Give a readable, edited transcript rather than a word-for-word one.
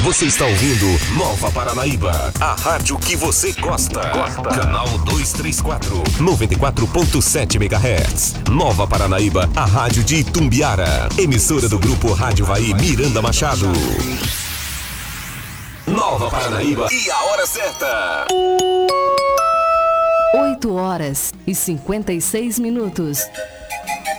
Você está ouvindo Nova Paranaíba, a rádio que você gosta. Canal 234, 94.7 MHz. Nova Paranaíba, a rádio de Itumbiara. Emissora do grupo Rádio Vai Miranda Machado. Nova Paranaíba e a hora certa. 8 horas e 56 minutos.